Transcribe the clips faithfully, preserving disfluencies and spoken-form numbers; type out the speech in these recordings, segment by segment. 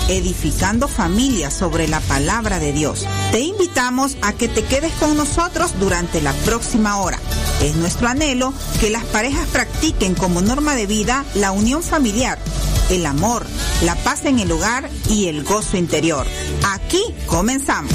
edificando familias sobre la palabra de Dios. Te invitamos a que te quedes con nosotros durante la próxima hora. Es nuestro anhelo que las parejas practiquen como norma de vida la unión familiar, el amor, la paz en el hogar y el gozo interior. Aquí comenzamos.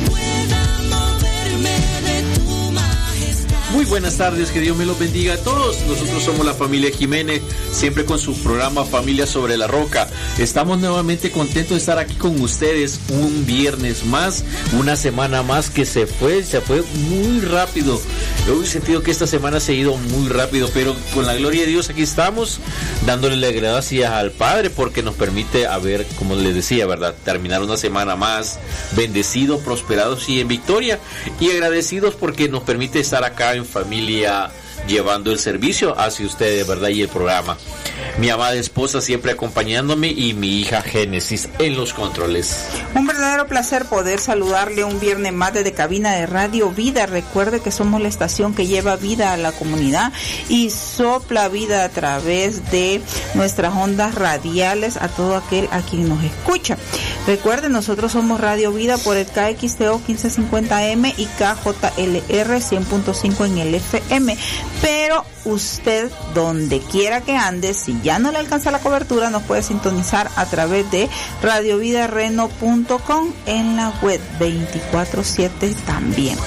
Muy buenas tardes, que Dios me los bendiga a todos. Nosotros somos la familia Jiménez, siempre con su programa Familia sobre la Roca. Estamos nuevamente contentos de estar aquí con ustedes un viernes más, una semana más que se fue, se fue muy rápido. Yo he sentido que esta semana se ha ido muy rápido, pero con la gloria de Dios aquí estamos, dándole las gracias al Padre porque nos permite haber, como les decía, ¿verdad?, terminar una semana más bendecidos, prosperados y en victoria, y agradecidos porque nos permite estar acá en familia llevando el servicio hacia ustedes, ¿verdad?, y el programa. Mi amada esposa siempre acompañándome y mi hija Génesis en los controles. Un verdadero placer poder saludarle un viernes más desde cabina de Radio Vida. Recuerde que somos la estación que lleva vida a la comunidad y sopla vida a través de nuestras ondas radiales a todo aquel a quien nos escucha. Recuerde, nosotros somos Radio Vida por el K X T O quince cincuenta M y K J L R cien punto cinco en el F M. Pero usted, donde quiera que ande, si ya no le alcanza la cobertura, nos puede sintonizar a través de radio vida reno punto com en la web veinticuatro siete también.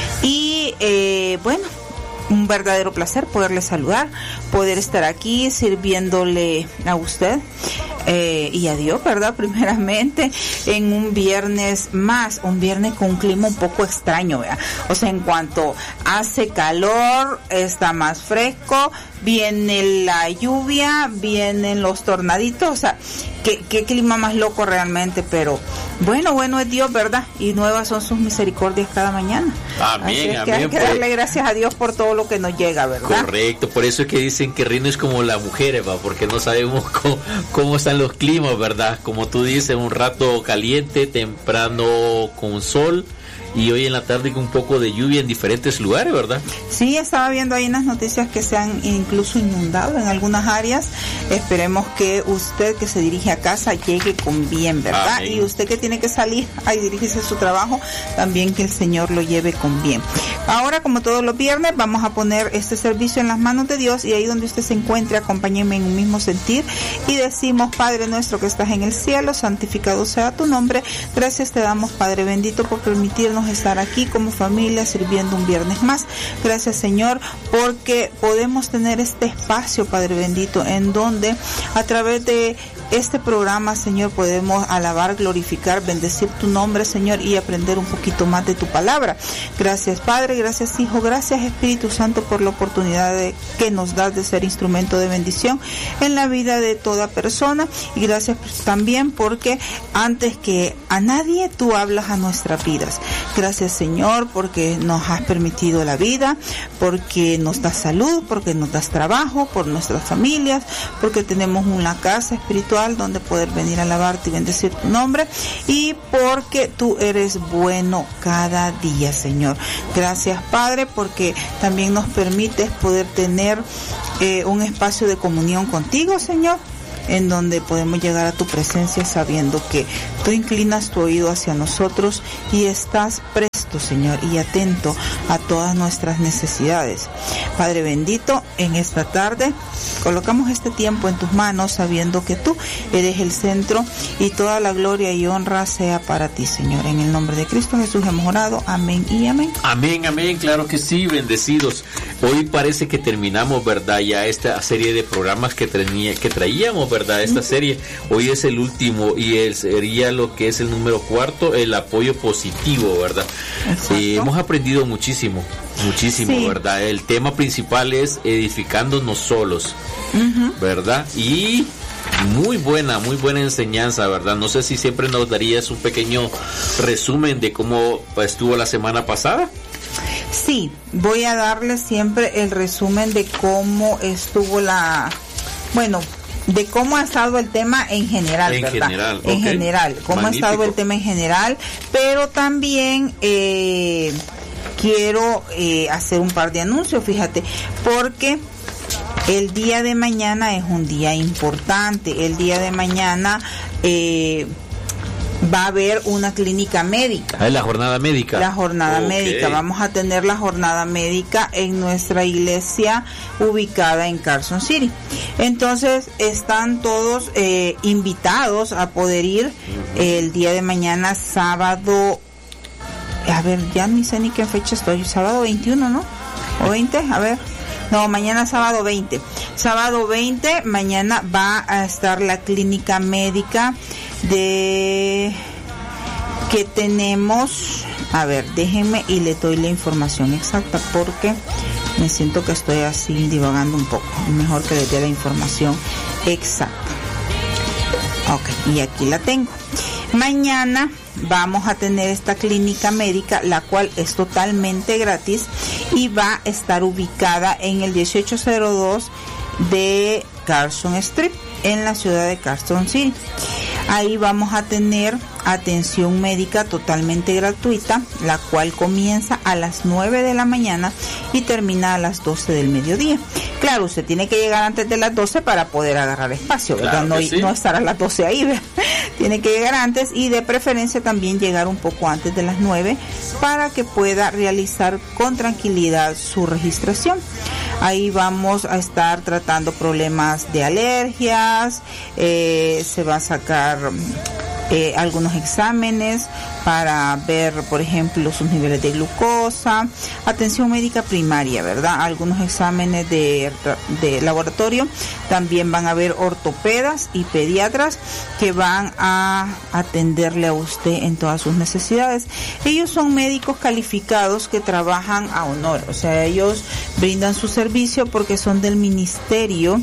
Y eh, bueno, un verdadero placer poderle saludar, poder estar aquí sirviéndole a usted eh, y a Dios, ¿verdad? Primeramente, en un viernes más, un viernes con un clima un poco extraño, ¿verdad? O sea, en cuanto hace calor, está más fresco, viene la lluvia, vienen los tornaditos, o sea, qué, qué clima más loco realmente, pero bueno, bueno es Dios, ¿verdad? Y nuevas son sus misericordias cada mañana. Amén, Así es que amén. hay que darle gracias a Dios por todo lo que nos llega, ¿verdad? Correcto, por eso es que dicen que Rino es como la mujer, ¿va? Porque no sabemos cómo, cómo están los climas, ¿verdad? Como tú dices, un rato caliente, temprano con sol, y hoy en la tarde con un poco de lluvia en diferentes lugares, ¿verdad? Sí, estaba viendo ahí unas noticias que se han incluso inundado en algunas áreas. Esperemos que usted que se dirige a casa llegue con bien, ¿verdad? Amén. Y usted que tiene que salir a dirigirse a su trabajo, también que el Señor lo lleve con bien. Ahora, como todos los viernes, vamos a poner este servicio en las manos de Dios, y ahí donde usted se encuentre, acompáñeme en un mismo sentir y decimos: Padre nuestro que estás en el cielo, santificado sea tu nombre. Gracias te damos, Padre bendito, por permitirnos estar aquí como familia sirviendo un viernes más. Gracias, Señor, porque podemos tener este espacio, Padre bendito, en donde a través de este programa, Señor, podemos alabar, glorificar, bendecir tu nombre, Señor, y aprender un poquito más de tu palabra. Gracias, Padre, gracias, Hijo, gracias, Espíritu Santo, por la oportunidad de, que nos das de ser instrumento de bendición en la vida de toda persona. Y gracias también porque antes que a nadie, tú hablas a nuestras vidas. Gracias, Señor, porque nos has permitido la vida, porque nos das salud, porque nos das trabajo, por nuestras familias, porque tenemos una casa espiritual donde poder venir a alabarte y bendecir tu nombre, y porque tú eres bueno cada día, Señor. Gracias, Padre, porque también nos permites poder tener eh, un espacio de comunión contigo, Señor, en donde podemos llegar a tu presencia sabiendo que tú inclinas tu oído hacia nosotros y estás presto, Señor, y atento a todas nuestras necesidades. Padre bendito, en esta tarde colocamos este tiempo en tus manos sabiendo que tú eres el centro y toda la gloria y honra sea para ti, Señor. En el nombre de Cristo Jesús hemos orado. Amén y amén. Amén, amén, claro que sí, bendecidos. Hoy parece que terminamos, ¿verdad? Ya esta serie de programas que, traía, que traíamos, ¿verdad? Esta serie, hoy es el último y el, sería lo que es el número cuarto, el apoyo positivo, ¿verdad? Eh, hemos aprendido muchísimo, muchísimo, sí. ¿Verdad? El tema principal es edificándonos solos, uh-huh. ¿verdad? Y muy buena, muy buena enseñanza, ¿verdad? No sé si siempre nos darías un pequeño resumen de cómo estuvo la semana pasada. Sí, voy a darle siempre el resumen de cómo estuvo la, bueno, de cómo ha estado el tema en general, en ¿verdad? General, en okay. general, cómo Magnífico. ha estado el tema en general, pero también eh, quiero eh, hacer un par de anuncios, fíjate, porque el día de mañana es un día importante. El día de mañana eh, va a haber una clínica médica. Ah, la jornada médica. La jornada okay. médica. Vamos a tener la jornada médica en nuestra iglesia ubicada en Carson City. Entonces, están todos eh, invitados a poder ir uh-huh. el día de mañana, sábado. A ver, ya ni sé ni qué fecha estoy. Sábado veintiuno, ¿no? ¿O veinte? A ver. No, mañana sábado veinte. Sábado veinte, mañana va a estar la clínica médica de que tenemos. A ver, déjenme y le doy la información exacta porque me siento que estoy así divagando un poco. Mejor que le dé la información exacta. Ok, y aquí la tengo. Mañana vamos a tener esta clínica médica, la cual es totalmente gratis y va a estar ubicada en el dieciocho cero dos de Carson Street, en la ciudad de Carson City. Ahí vamos a tener atención médica totalmente gratuita, la cual comienza a las nueve de la mañana y termina a las doce del mediodía. Claro, usted tiene que llegar antes de las doce para poder agarrar espacio, ¿verdad? Claro no, sí. no estar a las doce ahí, ¿verdad? Tiene que llegar antes y de preferencia también llegar un poco antes de las nueve para que pueda realizar con tranquilidad su registración. Ahí vamos a estar tratando problemas de alergias, eh, se va a sacar eh, algunos exámenes para ver, por ejemplo, sus niveles de glucosa, atención médica primaria, ¿verdad? Algunos exámenes de, de laboratorio. También van a haber ortopedas y pediatras que van a atenderle a usted en todas sus necesidades. Ellos son médicos calificados que trabajan a honor, o sea, ellos brindan su servicio porque son del ministerio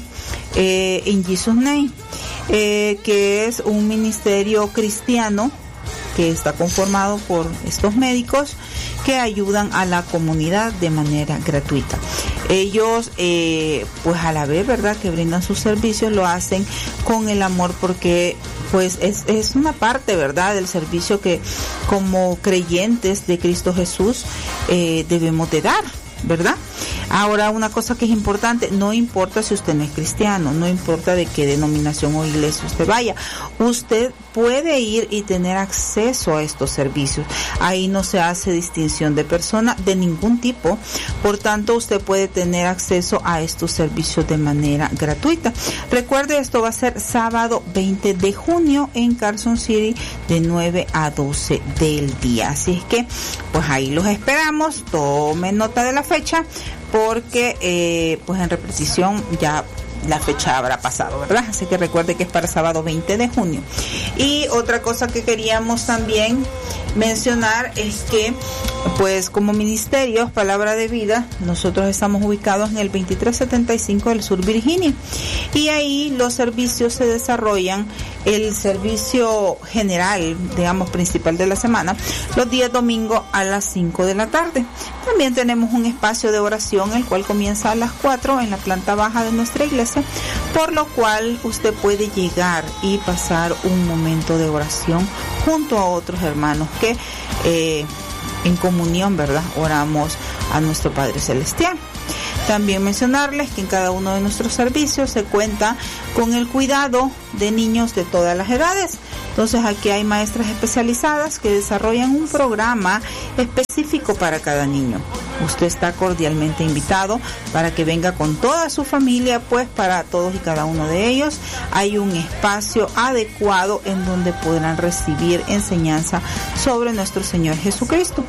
eh, In Jesus Name, eh, que es un ministerio cristiano que está conformado por estos médicos que ayudan a la comunidad de manera gratuita. Ellos, eh, pues a la vez, ¿verdad?, que brindan sus servicios, lo hacen con el amor porque pues es, es una parte, ¿verdad?, del servicio que como creyentes de Cristo Jesús eh, debemos de dar, ¿verdad? Ahora, una cosa que es importante, no importa si usted no es cristiano, no importa de qué denominación o iglesia usted vaya, usted puede ir y tener acceso a estos servicios. Ahí no se hace distinción de persona de ningún tipo, por tanto usted puede tener acceso a estos servicios de manera gratuita. Recuerde, esto va a ser sábado veinte de junio en Carson City de nueve a doce del día, así es que pues ahí los esperamos. Tomen nota de la fecha porque eh, pues en repetición ya la fecha habrá pasado, ¿verdad? Así que recuerde que es para sábado veinte de junio. Y otra cosa que queríamos también mencionar es que pues como ministerios Palabra de Vida, nosotros estamos ubicados en el veintitrés setenta y cinco del Sur Virginia, y ahí los servicios se desarrollan, el servicio general, digamos principal de la semana, los días domingo a las cinco de la tarde. También tenemos un espacio de oración, el cual comienza a las cuatro en la planta baja de nuestra iglesia, por lo cual usted puede llegar y pasar un momento de oración junto a otros hermanos que eh, en comunión, ¿verdad?, oramos a nuestro Padre Celestial. También mencionarles que en cada uno de nuestros servicios se cuenta con el cuidado de niños de todas las edades. Entonces aquí hay maestras especializadas que desarrollan un programa específico para cada niño. Usted está cordialmente invitado para que venga con toda su familia, pues para todos y cada uno de ellos hay un espacio adecuado en donde podrán recibir enseñanza sobre nuestro Señor Jesucristo.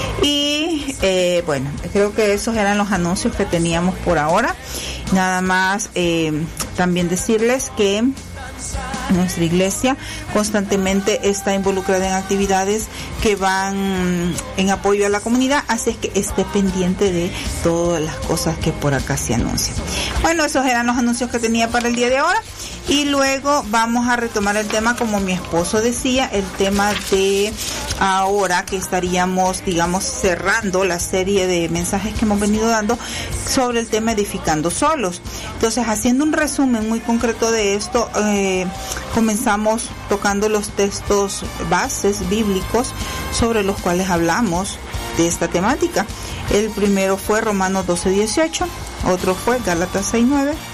Y eh, bueno, creo que esos eran los anuncios que teníamos por ahora. Nada más eh, también decirles que nuestra iglesia constantemente está involucrada en actividades que van en apoyo a la comunidad, así es que esté pendiente de todas las cosas que por acá se anuncian. Bueno, esos eran los anuncios que tenía para el día de ahora, y luego vamos a retomar el tema, como mi esposo decía, el tema de ahora que estaríamos, digamos, cerrando la serie de mensajes que hemos venido dando sobre el tema edificando solos. Entonces, haciendo un resumen muy concreto de esto, eh, comenzamos tocando los textos bases bíblicos sobre los cuales hablamos de esta temática. El primero fue Romanos doce dieciocho, otro fue Gálatas seis nueve,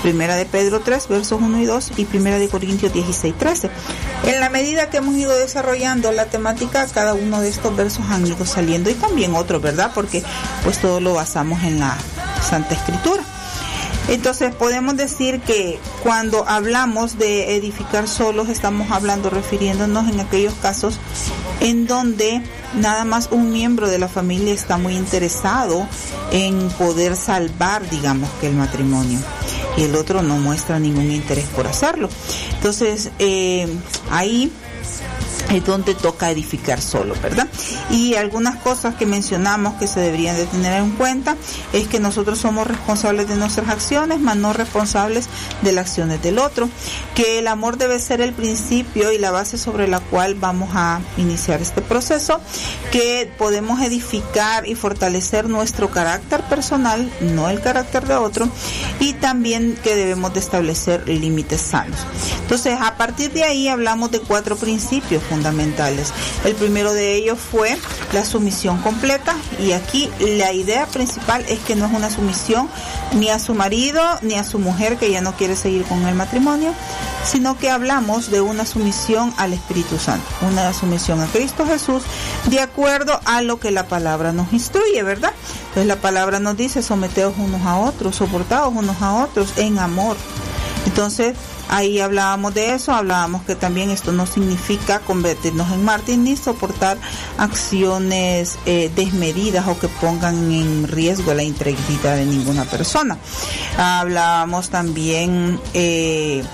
Primera de Pedro tres, versos uno y dos, y Primera de Corintios dieciséis, trece. En la medida que hemos ido desarrollando la temática, cada uno de estos versos han ido saliendo, y también otros, ¿verdad? Porque pues todo lo basamos en la Santa Escritura. Entonces podemos decir que cuando hablamos de edificar solos, estamos hablando, refiriéndonos en aquellos casos en donde nada más un miembro de la familia está muy interesado en poder salvar, digamos, que el matrimonio, y el otro no muestra ningún interés por hacerlo. Entonces eh, ahí es donde toca edificar solo, ¿verdad? Y algunas cosas que mencionamos que se deberían de tener en cuenta es que nosotros somos responsables de nuestras acciones, mas no responsables de las acciones del otro, que el amor debe ser el principio y la base sobre la cual vamos a iniciar este proceso, que podemos edificar y fortalecer nuestro carácter personal, no el carácter de otro, y también que debemos de establecer límites sanos. Entonces, a partir de ahí hablamos de cuatro principios fundamentales. El primero de ellos fue la sumisión completa, y aquí la idea principal es que no es una sumisión ni a su marido ni a su mujer que ya no quiere seguir con el matrimonio, sino que hablamos de una sumisión al Espíritu Santo, una sumisión a Cristo Jesús, de acuerdo a lo que la palabra nos instruye, ¿verdad? Entonces la palabra nos dice: someteos unos a otros, soportaos unos a otros en amor. Entonces ahí hablábamos de eso, hablábamos que también esto no significa convertirnos en mártires ni soportar acciones eh, desmedidas o que pongan en riesgo la integridad de ninguna persona. Hablábamos también eh,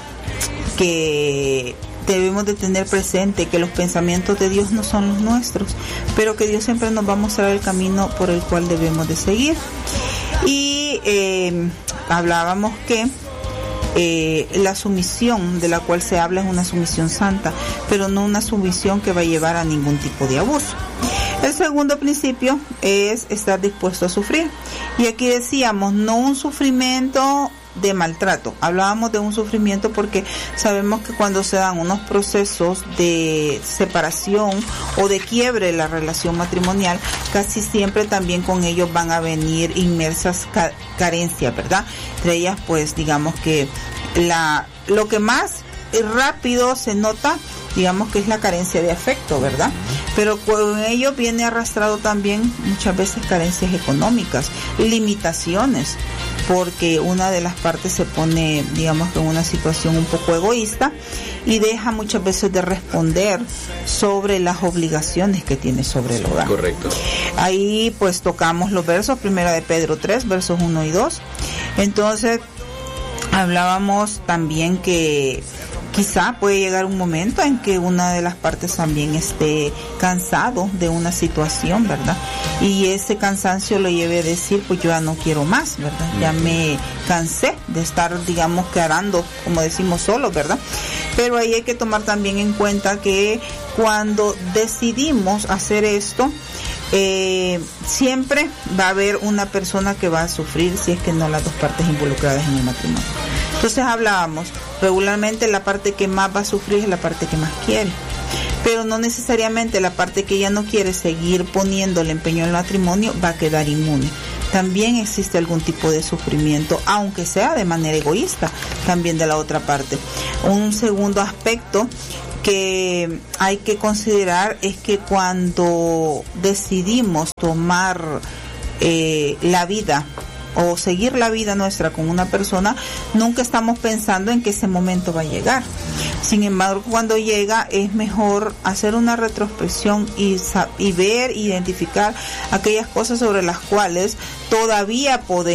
que debemos de tener presente que los pensamientos de Dios no son los nuestros, pero que Dios siempre nos va a mostrar el camino por el cual debemos de seguir. Y eh, hablábamos que Eh, la sumisión de la cual se habla es una sumisión santa, pero no una sumisión que va a llevar a ningún tipo de abuso. El segundo principio es estar dispuesto a sufrir, y aquí decíamos no un sufrimiento de maltrato, hablábamos de un sufrimiento porque sabemos que cuando se dan unos procesos de separación o de quiebre de la relación matrimonial, casi siempre también con ellos van a venir inmersas ca- carencias, ¿verdad? Entre ellas, pues digamos que la lo que más rápido se nota, digamos que es la carencia de afecto, ¿verdad? Pero con ello viene arrastrado también muchas veces carencias económicas, limitaciones, porque una de las partes se pone, digamos que en una situación un poco egoísta y deja muchas veces de responder sobre las obligaciones que tiene sobre el hogar. Correcto. Ahí pues tocamos los versos, Primera de Pedro tres, versos uno y dos. Entonces hablábamos también que quizá puede llegar un momento en que una de las partes también esté cansado de una situación, ¿verdad? Y ese cansancio lo lleve a decir, pues yo ya no quiero más, ¿verdad? Ya me cansé de estar, digamos, que arando, como decimos, solos, ¿verdad? Pero ahí hay que tomar también en cuenta que cuando decidimos hacer esto, eh, siempre va a haber una persona que va a sufrir si es que no las dos partes involucradas en el matrimonio. Entonces hablábamos, regularmente la parte que más va a sufrir es la parte que más quiere, pero no necesariamente la parte que ya no quiere seguir poniendo el empeño en el matrimonio va a quedar inmune. También existe algún tipo de sufrimiento, aunque sea de manera egoísta, también de la otra parte. Un segundo aspecto que hay que considerar es que cuando decidimos tomar eh, la vida o seguir la vida nuestra con una persona, nunca estamos pensando en que ese momento va a llegar. Sin embargo, cuando llega es mejor hacer una retrospección y, y ver, identificar aquellas cosas sobre las cuales todavía podemos